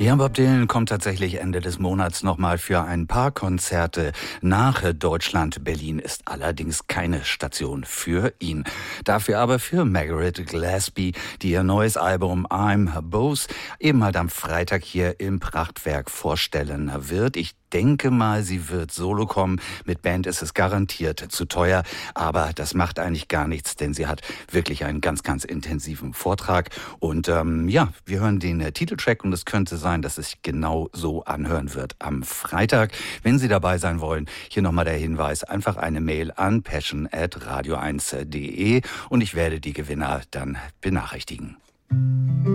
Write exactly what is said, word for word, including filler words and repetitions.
Ja, Bob Dylan kommt tatsächlich Ende des Monats nochmal für ein paar Konzerte nach Deutschland. Berlin ist allerdings keine Station für ihn. Dafür aber für Margaret Gillespie, die ihr neues Album I'm Bose eben halt am Freitag hier im Prachtwerk vorstellen wird. Ich denke mal, sie wird solo kommen. Mit Band ist es garantiert zu teuer, aber das macht eigentlich gar nichts, denn sie hat wirklich einen ganz, ganz intensiven Vortrag. Und ähm, ja, wir hören den äh, Titeltrack und es könnte sein, dass es sich genau so anhören wird am Freitag. Wenn Sie dabei sein wollen, hier nochmal der Hinweis, einfach eine Mail an passion at radio eins punkt de und ich werde die Gewinner dann benachrichtigen.